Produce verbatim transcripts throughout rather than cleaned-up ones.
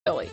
Really?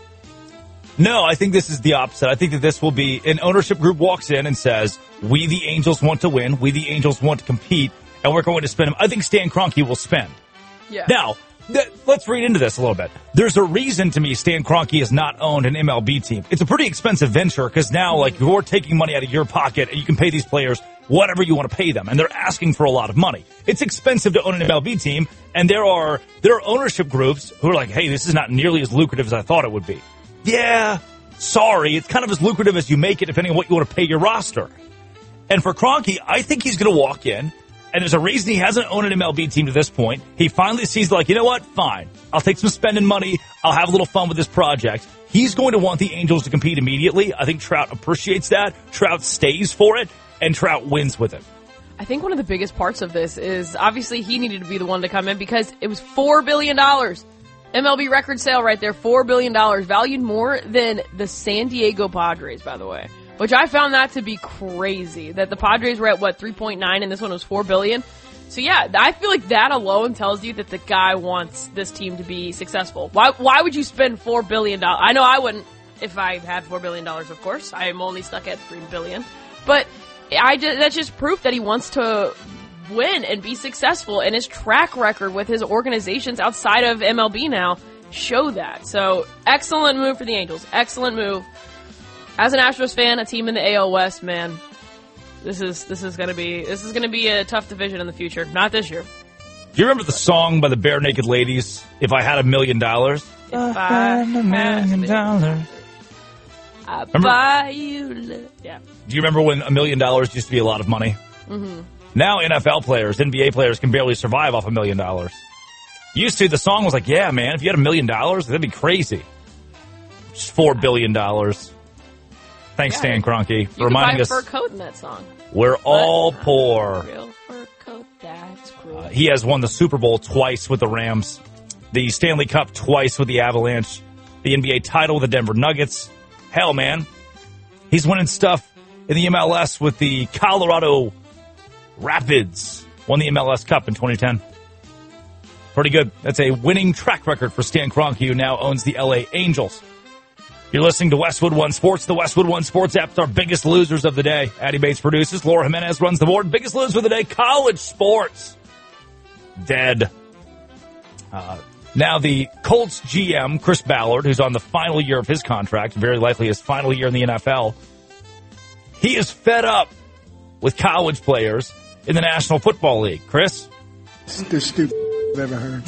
No, I think this is the opposite. I think that this will be an ownership group walks in and says, we, the Angels, want to win. We, the Angels, want to compete, and we're going to spend them. I think Stan Kroenke will spend. Yeah. Now, th- let's read into this a little bit. There's a reason to me Stan Kroenke has not owned an M L B team. It's a pretty expensive venture because now, like, you're taking money out of your pocket and you can pay these players whatever you want to pay them, and they're asking for a lot of money. It's expensive to own an M L B team, and there are there are ownership groups who are like, hey, this is not nearly as lucrative as I thought it would be. Yeah, sorry, it's kind of as lucrative as you make it depending on what you want to pay your roster. And for Kroenke, I think he's going to walk in, and there's a reason he hasn't owned an M L B team to this point. He finally sees, like, you know what, fine, I'll take some spending money, I'll have a little fun with this project. He's going to want the Angels to compete immediately. I think Trout appreciates that. Trout stays for it. And Trout wins with it. I think one of the biggest parts of this is obviously he needed to be the one to come in because it was four billion dollars. M L B record sale right there, four billion dollars, valued more than the San Diego Padres, by the way, which I found that to be crazy, that the Padres were at, what, three point nine and this one was four billion dollars. So, yeah, I feel like that alone tells you that the guy wants this team to be successful. Why Why would you spend four billion dollars? I know I wouldn't if I had four billion dollars, of course. I am only stuck at three billion dollars. But I just, that's just proof that he wants to win and be successful, and his track record with his organizations outside of M L B now show that. So, excellent move for the Angels. Excellent move. As an Astros fan, a team in the A L West, man, this is this is gonna be this is gonna be a tough division in the future. Not this year. Do you remember the song by the Bare Naked Ladies, If I Had a Million Dollars? If I had a million dollars, I'd buy you love. Yeah. Do you remember when a million dollars used to be a lot of money? Mm-hmm. Now N F L players, N B A players can barely survive off a million dollars. Used to, the song was like, yeah, man, if you had a million dollars, that'd be crazy. Just four billion dollars. Thanks, Yeah, Stan Kroenke, You for could reminding buy a us fur coat in that song. we're all But poor. Real fur coat, that's cruel. Uh, he has won the Super Bowl twice with the Rams, the Stanley Cup twice with the Avalanche, the N B A title with the Denver Nuggets. Hell, man. He's winning stuff in the M L S with the Colorado Rapids. Won the M L S Cup in twenty ten. Pretty good. That's a winning track record for Stan Kroenke, who now owns the L A Angels. You're listening to Westwood One Sports. The Westwood One Sports app's our biggest losers of the day. Addie Bates produces. Laura Jimenez runs the board. Biggest loser of the day, college sports. Dead. Uh, now the Colts G M, Chris Ballard, who's on the final year of his contract, very likely his final year in the N F L, he is fed up with college players in the National Football League. Chris? The stupid I've ever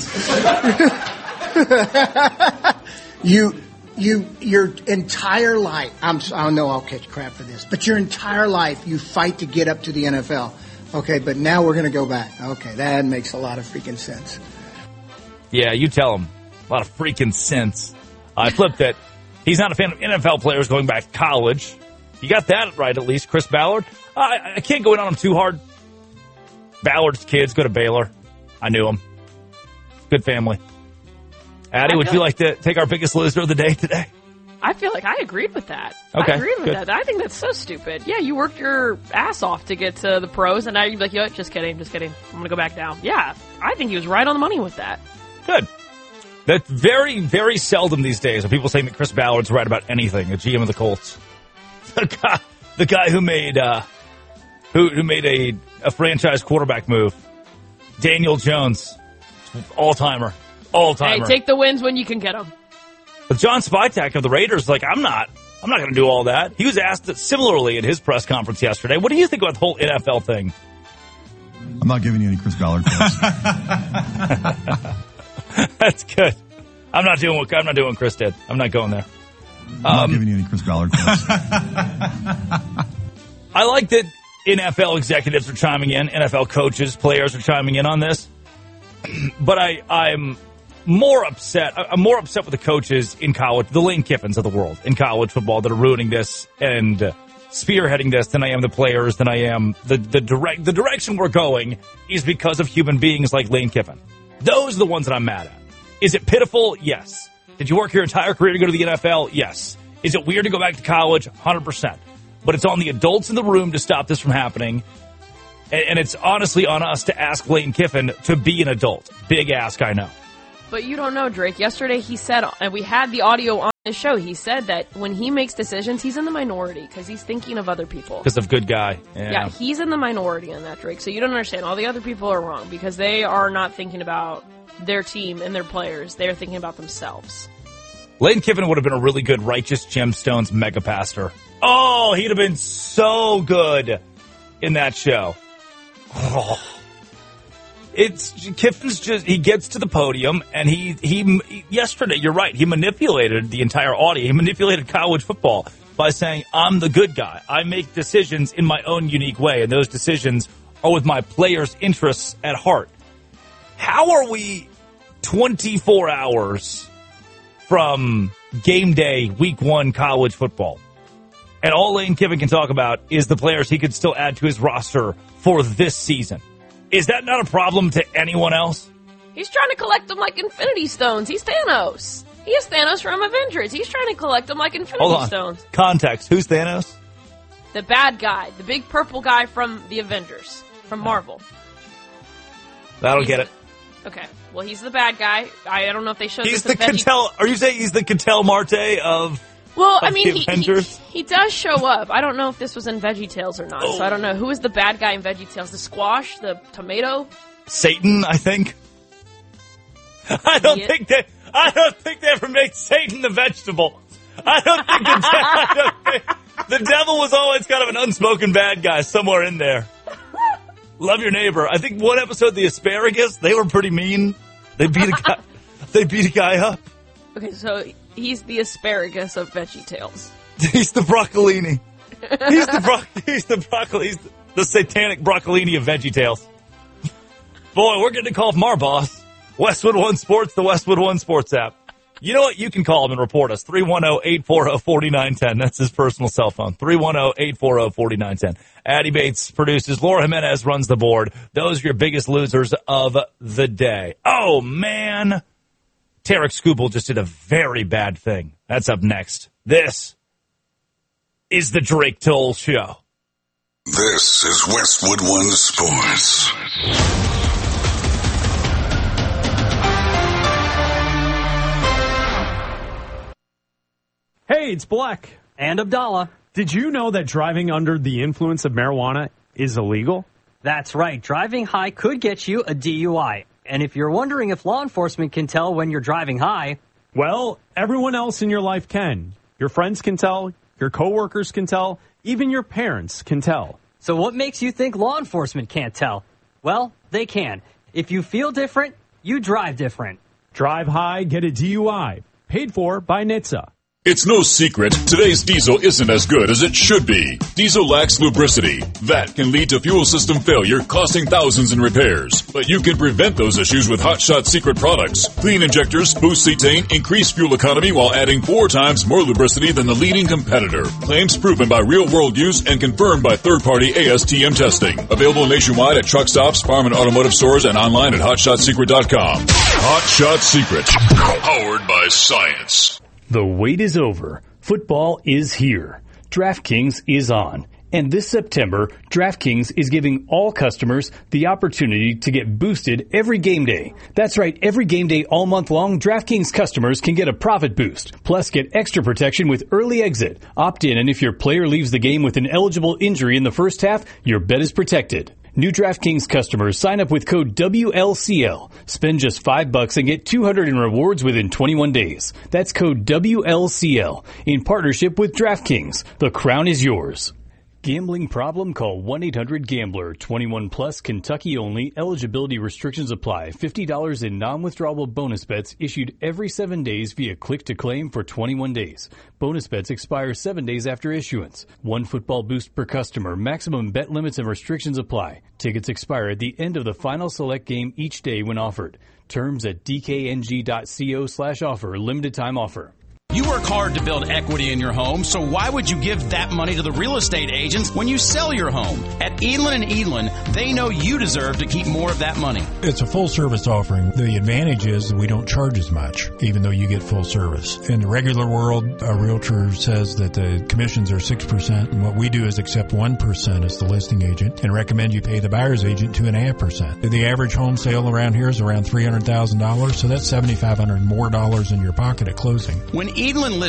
heard. you, you, your entire life, I'm, I know I'll catch crap for this, but your entire life you fight to get up to the N F L. Okay, but now we're going to go back. Okay, that makes a lot of freaking sense. Yeah, you tell him. A lot of freaking sense. I flipped it. He's not a fan of N F L players going back to college. You got that right, at least, Chris Ballard. I, I can't go in on him too hard. Ballard's kids go to Baylor. I knew him. Good family. Addie, would you like to take our biggest loser of the day today? I feel like I agreed with that. Okay, I agreed with good. that. I think that's so stupid. Yeah, you worked your ass off to get to the pros, and now you're like, you know what, just kidding, just kidding. I'm going to go back down. Yeah, I think he was right on the money with that. Good. That's very, very seldom these days are people saying that Chris Ballard's right about anything, the G M of the Colts. The guy, the guy who made uh, who, who made a, a franchise quarterback move. Daniel Jones. All-timer. All-timer. Hey, take the wins when you can get them. But John Spytek of the Raiders, like, I'm not, I'm not going to do all that. He was asked similarly at his press conference yesterday. What do you think about the whole N F L thing? I'm not giving you any Chris Ballard calls. That's good. I'm not doing what I'm not doing what Chris did. I'm not going there. I'm not Um, giving you any Chris Ballard calls. I like that N F L executives are chiming in, N F L coaches, players are chiming in on this. But I, I'm more upset. I'm more upset with the coaches in college, the Lane Kiffins of the world in college football that are ruining this and uh, spearheading this than I am the players, than I am the the direct the direction we're going is because of human beings like Lane Kiffin. Those are the ones that I'm mad at. Is it pitiful? Yes. Did you work your entire career to go to the N F L? Yes. Is it weird to go back to college? one hundred percent. But it's on the adults in the room to stop this from happening. And, and it's honestly on us to ask Lane Kiffin to be an adult. Big ask, I know. But you don't know, Drake. Yesterday he said, and we had the audio on the show, he said that when he makes decisions, he's in the minority because he's thinking of other people. Because of good guy. Yeah. yeah, he's in the minority on that, Drake. So you don't understand. All the other people are wrong because they are not thinking about their team and their players. They're thinking about themselves. Lane Kiffin would have been a really good Righteous Gemstones mega pastor. Oh, he'd have been so good in that show. Oh. It's Kiffin's just, he gets to the podium and he, he, yesterday, you're right, he manipulated the entire audience. He manipulated college football by saying, I'm the good guy. I make decisions in my own unique way, and those decisions are with my players' interests at heart. How are we twenty-four hours from game day, week one college football, and all Lane Kiffin can talk about is the players he could still add to his roster for this season? Is that not a problem to anyone else? He's trying to collect them like Infinity Stones. He's Thanos. He is Thanos from Avengers. He's trying to collect them like Infinity Hold on. Stones. Context. Who's Thanos? The bad guy. The big purple guy from the Avengers. From Marvel. I don't He's get it. The, okay. Well, he's the bad guy. I, I don't know if they showed He's this the in Veggie- Cattell. Are you saying he's the Cattell Marte of... Well, of I mean, the he, he, Avengers? he does show up. I don't know if this was in VeggieTales or not, Oh. so I don't know. Who is the bad guy in VeggieTales? The squash? The tomato? Satan, I think. I don't Yeah. think that. I don't think they ever made Satan the vegetable. I don't think the, de- I don't think, the devil was always kind of an unspoken bad guy somewhere in there. Love your neighbor. I think one episode, the asparagus, they were pretty mean. They beat a guy. They beat a guy up. Okay, so he's the asparagus of VeggieTales. He's the broccolini. He's the bro- He's the broccoli. He's the, the satanic broccolini of VeggieTales. Boy, we're getting a call from our boss. Westwood One Sports, the Westwood One Sports app. You know what? You can call him and report us. three one zero, eight four zero, four nine one zero. That's his personal cell phone. three one zero, eight four zero, four nine one zero. Addie Bates produces. Laura Jimenez runs the board. Those are your biggest losers of the day. Oh, man. Tarek Skubal just did a very bad thing. That's up next. This is the Drake Toll Show. This is Westwood One Sports. Hey, it's Black. And Abdallah. Did you know that driving under the influence of marijuana is illegal? That's right. Driving high could get you a D U I. And if you're wondering if law enforcement can tell when you're driving high, Well, everyone else in your life can. Your friends can tell, your coworkers can tell, even your parents can tell. so what makes you think law enforcement can't tell? Well, they can. If you feel different, you drive different. Drive high, get a D U I. Paid for by N H T S A. It's no secret, today's diesel isn't as good as it should be. Diesel lacks lubricity. That can lead to fuel system failure, costing thousands in repairs. But you can prevent those issues with Hot Shot Secret products. Clean injectors, boost cetane, increase fuel economy while adding four times more lubricity than the leading competitor. Claims proven by real-world use and confirmed by third-party A S T M testing. Available nationwide at truck stops, farm and automotive stores, and online at hot shot secret dot com. Hot Shot Secret. Powered by science. The wait is over. Football is here. DraftKings is on. And this September, DraftKings is giving all customers the opportunity to get boosted every game day. That's right, every game day all month long, DraftKings customers can get a profit boost. Plus, get extra protection with early exit. Opt in, and if your player leaves the game with an eligible injury in the first half, your bet is protected. New DraftKings customers sign up with code W L C L. Spend just five bucks and get two hundred in rewards within twenty-one days. That's code W L C L in partnership with DraftKings. The crown is yours. Gambling problem? Call one eight hundred gambler. twenty-one plus, Kentucky only. Eligibility restrictions apply. fifty dollars in non-withdrawable bonus bets issued every seven days via click-to-claim for twenty-one days. Bonus bets expire seven days after issuance. One football boost per customer. Maximum bet limits and restrictions apply. Tickets expire at the end of the final select game each day when offered. Terms at d k n g dot co slash offer. Limited time offer. You work hard to build equity in your home, so why would you give that money to the real estate agents when you sell your home? At Edlin and Edlin, they know you deserve to keep more of that money. It's a full service offering. The advantage is that we don't charge as much, even though you get full service. In the regular world, a realtor says that the commissions are six percent, and what we do is accept one percent as the listing agent and recommend you pay the buyer's agent two point five percent. The average home sale around here is around three hundred thousand dollars, so that's seven thousand five hundred dollars more dollars in your pocket at closing. When Edlin